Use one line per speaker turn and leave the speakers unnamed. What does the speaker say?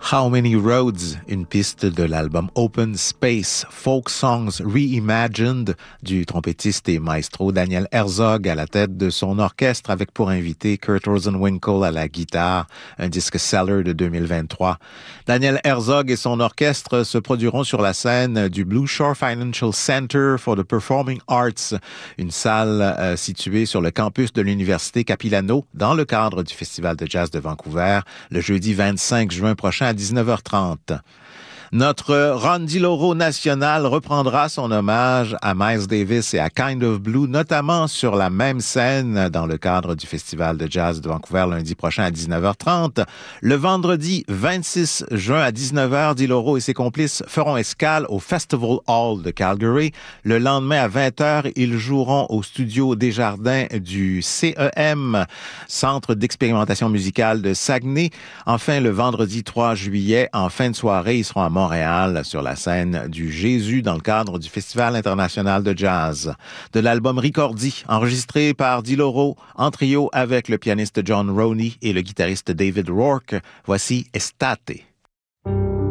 How Many Roads, une piste de l'album Open Space, Folk Songs Reimagined du trompettiste et maestro Daniel Herzog à la tête de son orchestre avec pour invité Kurt Rosenwinkel à la guitare, un disque seller de 2023. Daniel Herzog et son orchestre se produiront sur la scène du Blue Shore Financial Center for the Performing Arts, une salle située sur le campus de l'Université Capilano dans le cadre du Festival de Jazz de Vancouver le jeudi 25 juin prochain à 19h30. Notre Rondiloro national reprendra son hommage à Miles Davis et à Kind of Blue, notamment sur la même scène dans le cadre du Festival de Jazz de Vancouver lundi prochain à 19h30. Le vendredi 26 juin à 19h, Diloro et ses complices feront escale au Festival Hall de Calgary. Le lendemain à 20h, ils joueront au studio Desjardins du CEM, Centre d'expérimentation musicale de Saguenay. Enfin, le vendredi 3 juillet, en fin de soirée, ils seront à Montréal, sur la scène du Jésus dans le cadre du Festival international de jazz. De l'album Ricordi, enregistré par Diloro en trio avec le pianiste John Roney et le guitariste David Rourke, voici Estate.